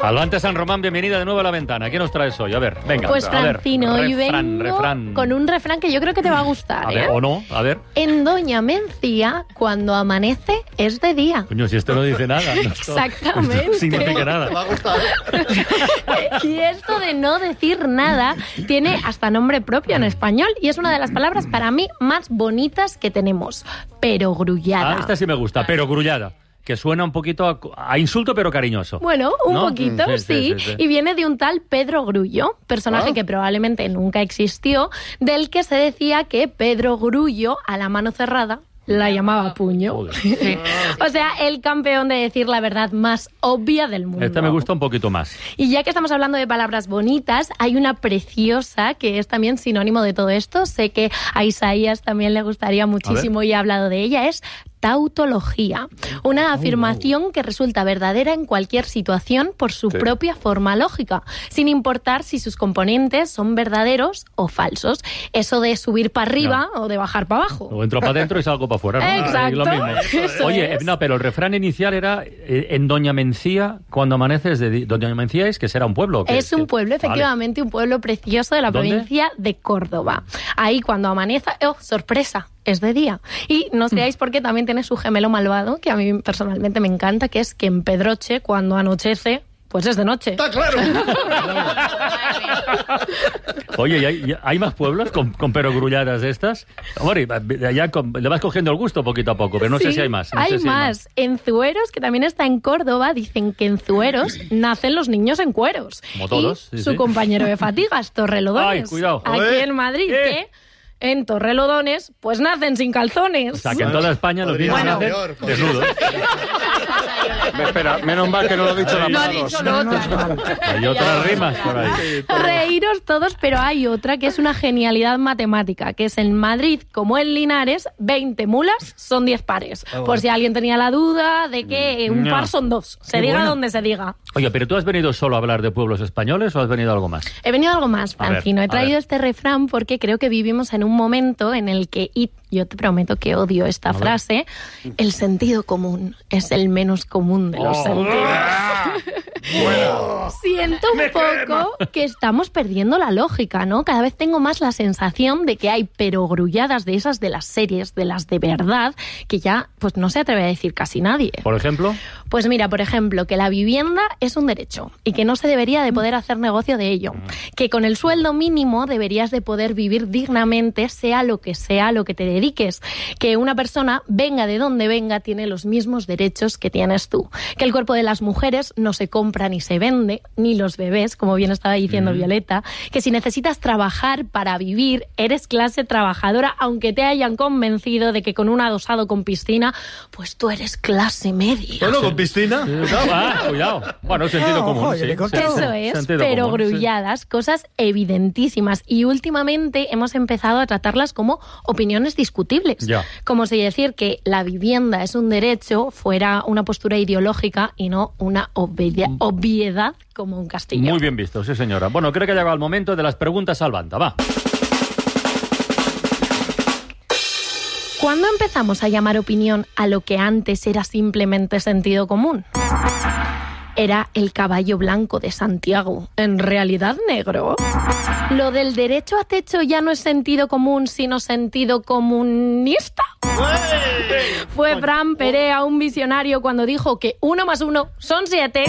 Alvante San Román, bienvenida de nuevo a La Ventana. ¿Qué nos traes hoy? A ver, venga. Pues Francino, hoy refrán, vengo con un refrán que yo creo que te va a gustar. A ver, o no, a ver. En Doña Mencía, cuando amanece, es de día. Coño, si esto no dice nada. No, Exactamente. Esto no significa nada. Te va a gustar. Y esto de no decir nada tiene hasta nombre propio en español y es una de las palabras para mí más bonitas que tenemos. Perogrullada. Ah, esta sí me gusta, pero grullada. Que suena un poquito a insulto, pero cariñoso. Bueno, un ¿no? poquito, sí. Y viene de un tal Pedro Grullo, personaje que probablemente nunca existió, del que se decía que Pedro Grullo, a la mano cerrada, la llamaba puño. O sea, el campeón de decir la verdad más obvia del mundo. Esta me gusta un poquito más. Y ya que estamos hablando de palabras bonitas, hay una preciosa que es también sinónimo de todo esto. Sé que a Isaías también le gustaría muchísimo y ha hablado de ella. Es tautología, una afirmación que resulta verdadera en cualquier situación por su propia forma lógica, sin importar si sus componentes son verdaderos o falsos. Eso de subir para arriba o de bajar para abajo. O entro para adentro y salgo para afuera, ¿no? Exacto. Lo mismo. Oye, no, pero el refrán inicial era en Doña Mencía, cuando amaneces de Doña Mencía es que será un pueblo. Es un pueblo, efectivamente, un pueblo precioso de la provincia de Córdoba. Ahí cuando amanece, ¡oh, sorpresa! Es de día. Y no sabéis por qué también tiene su gemelo malvado, que a mí personalmente me encanta, que es que en Pedroche, cuando anochece, pues es de noche. ¡Está claro! Oye, ¿hay más pueblos con perogrulladas de estas? Hombre, ya le vas cogiendo el gusto poquito a poco, pero no sé si hay más. No hay sé si más. En Zueros, que también está en Córdoba, dicen que en Zueros nacen los niños en cueros. Como todos. Y su compañero de fatigas, Torrelodones. Ay, cuidado. Aquí en Madrid, que en Torrelodones, pues nacen sin calzones. O sea, que en toda España los niños nacen desnudos. Espera, menos mal que no lo he dicho No ha dicho lo otro. Hay otras rimas por ahí. Reíros todos, pero hay otra que es una genialidad matemática, que es en Madrid, como en Linares, 20 mulas son 10 pares. Por si alguien tenía la duda de que un par son 2. Se diga donde se diga. Oye, ¿pero tú has venido solo a hablar de pueblos españoles o has venido algo más? He venido a algo más, Francino. He traído este refrán porque creo que vivimos en un momento en el que, y yo te prometo que odio esta frase, el sentido común es el menos común de los sentidos. Siento un poco que estamos perdiendo la lógica, ¿no? Cada vez tengo más la sensación de que hay perogrulladas de esas de las series, de las de verdad, que ya pues no se atreve a decir casi nadie. ¿Por ejemplo? Pues mira, por ejemplo, que la vivienda es un derecho y que no se debería de poder hacer negocio de ello. Que con el sueldo mínimo deberías de poder vivir dignamente, sea lo que te dediques. Que una persona, venga de donde venga, tiene los mismos derechos que tienes tú. Que el cuerpo de las mujeres no se compra ni se vende, ni los bebés, como bien estaba diciendo Violeta. Que si necesitas trabajar para vivir, eres clase trabajadora, aunque te hayan convencido de que con un adosado con piscina, pues tú eres clase media. Bueno, con piscina. Cuidado. Bueno, sentido común. Sí. Eso es, pero grulladas, cosas evidentísimas. Y últimamente hemos empezado a tratarlas como opiniones discutibles. Ya. Como si decir que la vivienda es un derecho fuera una postura ideológica y no una obviedad como un castillo. Muy bien visto, sí señora. Bueno, creo que ha llegado el momento de las preguntas al Banda. Va. ¿Cuándo empezamos a llamar opinión a lo que antes era simplemente sentido común? Era el caballo blanco de Santiago, en realidad negro. ¿Lo del derecho a techo ya no es sentido común, sino sentido comunista? Fue Fran Perea un visionario cuando dijo que 1 más 1 son 7.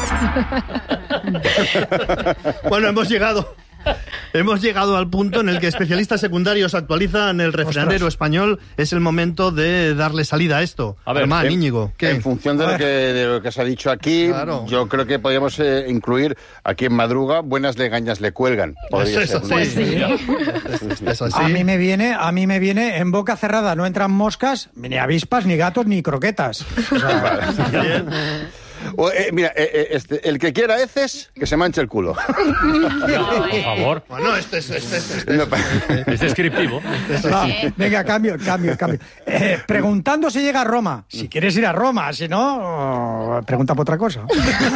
Bueno, hemos llegado al punto en el que especialistas secundarios actualizan el refranero español. Es el momento de darle salida a esto. A ver, Germán, Íñigo, ¿qué? En función de lo que se ha dicho aquí, Claro. yo creo que podríamos incluir aquí en Madruga, buenas legañas le cuelgan. Podría Eso ser, sí. ¿no? Eso sí. A mí me viene en boca cerrada, no entran moscas, ni avispas, ni gatos, ni croquetas. O sea, Bien. Mira, el que quiera heces, que se manche el culo. Por favor. Bueno, este Es descriptivo. va, venga, cambio. Preguntando si llega a Roma. Si quieres ir a Roma, si no, pregunta por otra cosa.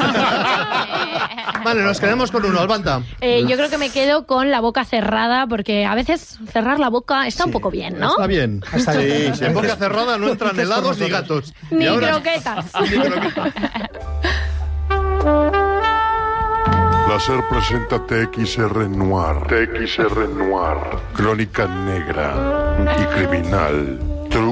Vale, nos quedamos con uno, Albanta. Yo creo que me quedo con la boca cerrada, porque a veces cerrar la boca está un poco bien, ¿no? Está bien. Está bien. En boca cerrada no entran helados ni gatos. Ni Y ahora- croquetas. Ni croquetas. Ser presenta TXR Noir. TXR Noir. Crónica negra y criminal. True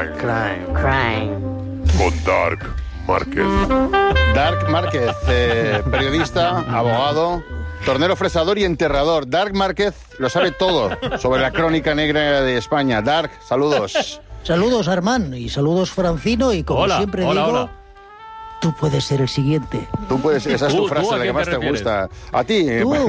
Crime. Con Dark Márquez. Dark Márquez, periodista, abogado, tornero fresador y enterrador. Dark Márquez lo sabe todo sobre la crónica negra de España. Dark, saludos. Saludos, Armand, y saludos, Francino, y como siempre digo... Tú puedes ser el siguiente. Tú puedes ser, esa es tu frase, la que más te gusta. A ti.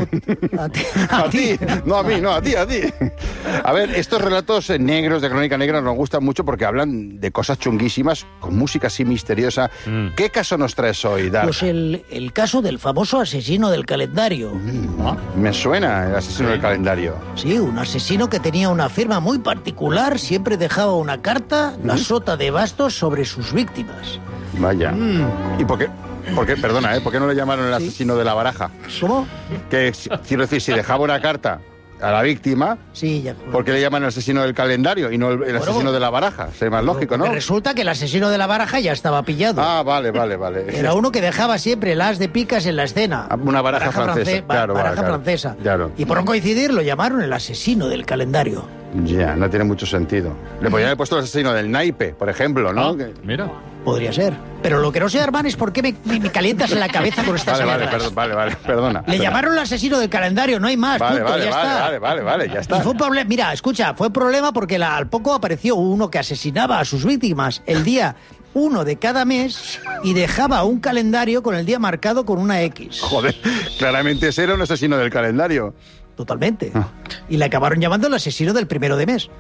A ti. No a mí, no, a ti. A ver, estos relatos negros de Crónica Negra nos gustan mucho porque hablan de cosas chunguísimas, con música así misteriosa. ¿Qué caso nos traes hoy, Dark? Pues el caso del famoso asesino del calendario. Me suena el asesino del calendario. Sí, un asesino que tenía una firma muy particular, siempre dejaba una carta, la sota de bastos, sobre sus víctimas. Vaya. ¿Y por qué? Perdona, ¿por qué no le llamaron el asesino de la baraja? ¿Cómo? Que, quiero decir, si dejaba una carta a la víctima, sí, ya. ¿por qué le llaman el asesino del calendario y no el asesino de la baraja? Sería más lógico, ¿no? Resulta que el asesino de la baraja ya estaba pillado. Ah, vale. Era uno que dejaba siempre el as de picas en la escena. Una baraja francesa. Baraja francesa. Claro. Y por no coincidir lo llamaron el asesino del calendario. Ya, no tiene mucho sentido. Le podrían haber puesto el asesino del naipe, por ejemplo, ¿no? Mira. Podría ser. Pero lo que no sé, Armán, es por qué me calientas en la cabeza con estas mierdas. Vale, perdona. Le llamaron el asesino del calendario, no hay más. Vale, ya está. Y fue un problema. Mira, escucha, fue problema porque al poco apareció uno que asesinaba a sus víctimas el día 1 de cada mes y dejaba un calendario con el día marcado con una X. Joder, claramente ese era un asesino del calendario. Totalmente. Y le acabaron llamando el asesino del 1 de mes.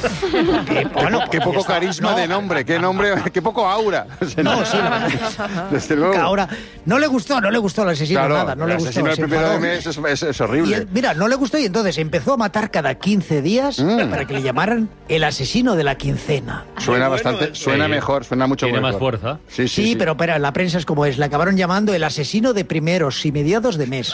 Qué poco carisma de nombre, qué poco aura. No, sí. Desde luego. Ahora, no le gustó al asesino, claro, nada. No le gustó. El asesino del 1 de mes es horrible. Mira, no le gustó y entonces empezó a matar cada 15 días para que le llamaran el asesino de la quincena. Suena bastante, suena mejor, suena mucho mejor. Tiene más fuerza. Sí, pero espera, la prensa es como es. Le acabaron llamando el asesino de primeros y mediados de mes.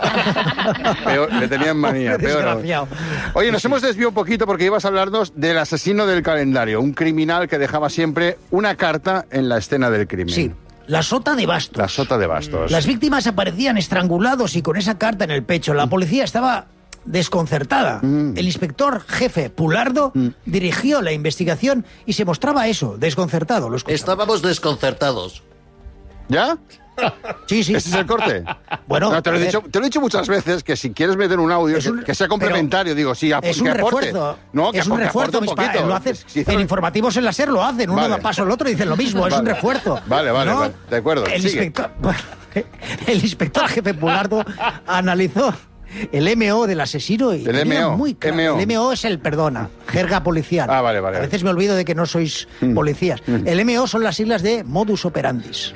Peor, le tenían manía. Desgraciado. Oye, nos hemos desviado un poquito porque ibas a hablarnos del asesino del calendario, un criminal que dejaba siempre una carta en la escena del crimen. Sí. La sota de bastos. La sota de bastos. Las víctimas aparecían estrangulados y con esa carta en el pecho. La policía estaba desconcertada. El inspector jefe Pulardo dirigió la investigación y se mostraba desconcertado. Estábamos desconcertados. ¿Ya? Sí. ¿Ese es el corte? Bueno, no, te lo he dicho muchas veces que si quieres meter un audio que sea complementario, digo, sí, es un refuerzo. No, que es un refuerzo, un poquito. Lo hacen, en informativos en la SER lo hacen, uno da paso al otro y dicen lo mismo, es un refuerzo. Vale, de acuerdo. El inspector jefe Pulardo analizó el MO del asesino y el MO. Muy claro. El MO es el perdona, jerga policial. Ah, vale. A veces me olvido de que no sois policías. El MO son las siglas de modus operandis.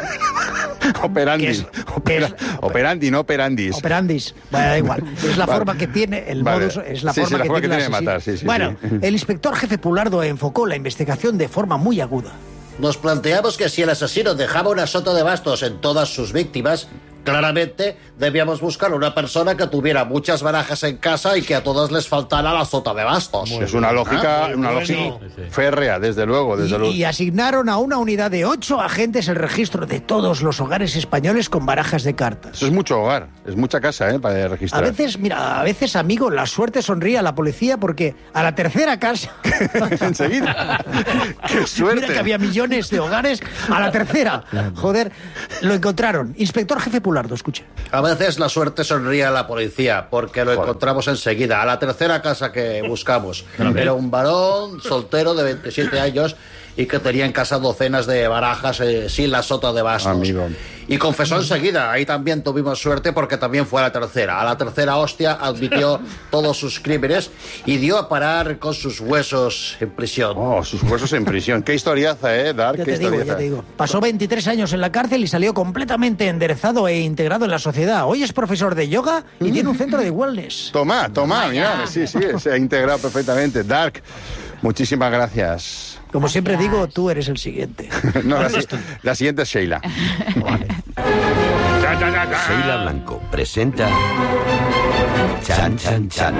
Operandi, no operandis. Operandis, bueno, da igual. Es la forma que tiene el modus, es la forma que tiene de matar. Bueno, el inspector jefe Pulardo enfocó la investigación de forma muy aguda. Nos planteamos que si el asesino dejaba una sota de bastos en todas sus víctimas, claramente debíamos buscar una persona que tuviera muchas barajas en casa y que a todas les faltara la sota de bastos. Es una lógica, férrea, desde luego. Y asignaron a una unidad de 8 agentes el registro de todos los hogares españoles con barajas de cartas. Eso es mucho hogar, es mucha casa, para registrar. A veces, amigo, la suerte sonríe a la policía porque a la tercera casa... Enseguida. ¡Qué suerte! Mira que había millones de hogares, a la tercera. Joder, lo encontraron. Inspector jefe Pulardo, escuche. A veces la suerte sonríe a la policía porque lo encontramos enseguida, a la tercera casa que buscamos. Era un varón soltero de 27 años y que tenía en casa docenas de barajas sin la sota de bastos. Amigo. Y confesó enseguida, ahí también tuvimos suerte porque también fue a la tercera. A la tercera hostia admitió todos sus crímenes y dio a parar con sus huesos en prisión. Oh, sus huesos en prisión. Qué historiaza, Dark. Ya te digo. Pasó 23 años en la cárcel y salió completamente enderezado e integrado en la sociedad. Hoy es profesor de yoga y tiene un centro de wellness. Toma, mira, sí, se ha integrado perfectamente. Dark, muchísimas gracias. Como siempre digo, tú eres el siguiente. No, la siguiente es Sheila. Vale. Sheila Blanco presenta Chan Chan Chan.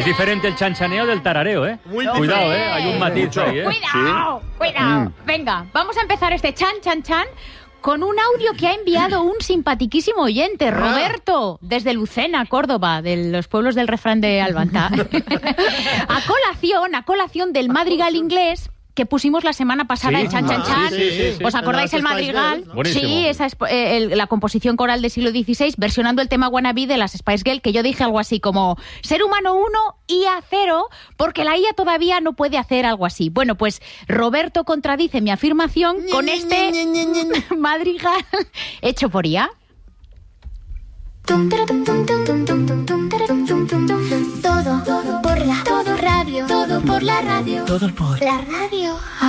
Es diferente el chanchaneo del tarareo, ¿eh? Cuidado, ¿eh? Hay un matiz ahí, ¿eh? Cuidado. Venga, vamos a empezar este chan con un audio que ha enviado un simpatiquísimo oyente, Roberto, desde Lucena, Córdoba, de los pueblos del refrán de Albanta. a colación del madrigal inglés que pusimos la semana pasada, el chan. ¿Os acordáis el madrigal? Buenísimo. Sí, esa es la composición coral del siglo XVI, versionando el tema Wannabe de las Spice Girls, que yo dije algo así como ser humano 1, IA 0, porque la IA todavía no puede hacer algo así. Bueno, pues Roberto contradice mi afirmación con este madrigal hecho por IA. Todo por la radio. Todo por la radio. Todo por la radio.